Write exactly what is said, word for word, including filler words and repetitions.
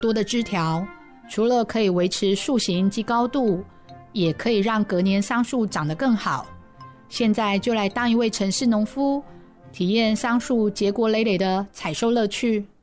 多的枝条除了可以维持树形及高度，也可以让隔年桑树长得更好。现在就来当一位城市农夫，体验桑树结果累累的采收乐趣。